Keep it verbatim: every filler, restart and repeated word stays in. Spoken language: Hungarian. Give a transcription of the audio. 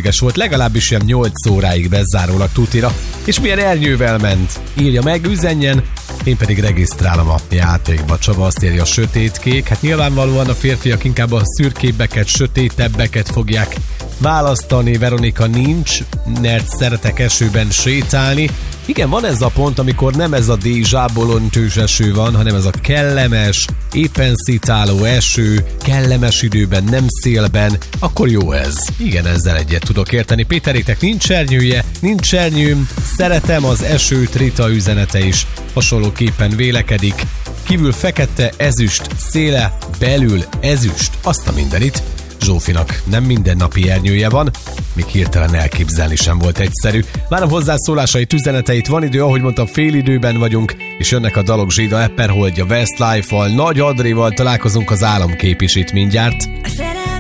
lehetséges volt, legalábbis ilyen nyolc óráig bezárólag tutira. És milyen ernyővel ment? Írja meg, üzenjen, én pedig regisztrálom a játékba. Csaba azt írja, sötétkék. Hát nyilvánvalóan a férfiak inkább a szürkébbeket, sötétebbeket fogják választani. Veronika nincs, mert szeretek esőben sétálni. Igen, van ez a pont, amikor nem ez a dézsáboloncsős eső van, hanem ez a kellemes, éppen szitáló eső, kellemes időben, nem szélben, akkor jó ez. Igen, ezzel egyet tudok érteni. Péterétek nincs ernyője, nincs ernyőm, szeretem az esőt, Rita üzenete is hasonlóképpen vélekedik. Kívül fekete, ezüst, széle, belül ezüst, azt a mindenit. Zsófinak nem mindennapi ernyője van, még hirtelen elképzelni sem volt egyszerű. Várom hozzászólásait, üzeneteit, van idő, ahogy mondtam, fél időben vagyunk, és jönnek a dalok. Zsida Epperholdja, Westlife-val, Nagy Adrival találkozunk, az álomkép is itt mindjárt.